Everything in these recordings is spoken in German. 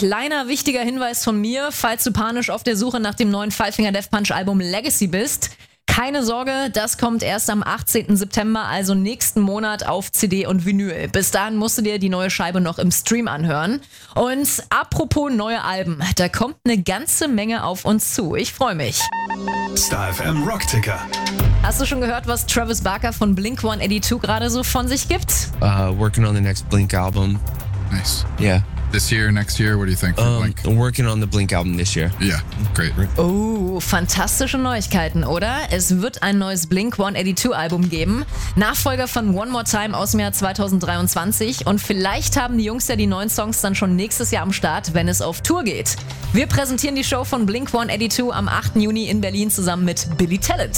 kleiner wichtiger Hinweis von mir, falls du panisch auf der Suche nach dem neuen Five Finger Death Punch Album Legacy bist. Keine Sorge, das kommt erst am 18. September, also nächsten Monat auf CD und Vinyl. Bis dahin musst du dir die neue Scheibe noch im Stream anhören. Und apropos neue Alben, da kommt eine ganze Menge auf uns zu. Ich freue mich. Star FM Rockticker. Hast du schon gehört, was Travis Barker von Blink-182 gerade so von sich gibt? Working on the next Blink album. Nice. Yeah. This year, next year, what do you think for Blink? I'm working on the Blink album this year. Yeah, great. Oh, fantastische Neuigkeiten, oder? Es wird ein neues Blink-182-Album geben. Nachfolger von One More Time aus dem Jahr 2023. Und vielleicht haben die Jungs ja die neuen Songs dann schon nächstes Jahr am Start, wenn es auf Tour geht. Wir präsentieren die Show von Blink-182 am 8. Juni in Berlin zusammen mit Billy Talent.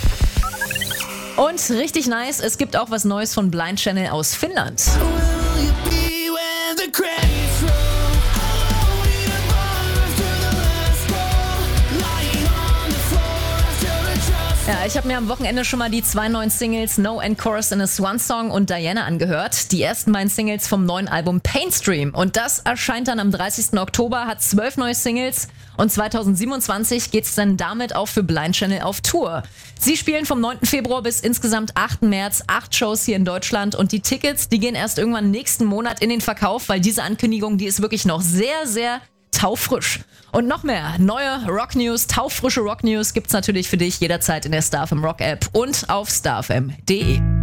Und richtig nice, es gibt auch was Neues von Blind Channel aus Finnland. Ja, ich habe mir am Wochenende schon mal die 2 neuen Singles No and Chorus in a Swan Song und Diana angehört. Die ersten beiden Singles vom neuen Album Painstream. Und das erscheint dann am 30. Oktober, hat 12 neue Singles. Und 2027 geht's dann damit auch für Blind Channel auf Tour. Sie spielen vom 9. Februar bis insgesamt 8. März 8 Shows hier in Deutschland. Und die Tickets, die gehen erst irgendwann nächsten Monat in den Verkauf, weil diese Ankündigung, die ist wirklich noch sehr, sehr taufrisch. Und noch mehr neue Rock-News, tauffrische Rock-News gibt's natürlich für dich jederzeit in der Star FM Rock-App und auf starfm.de.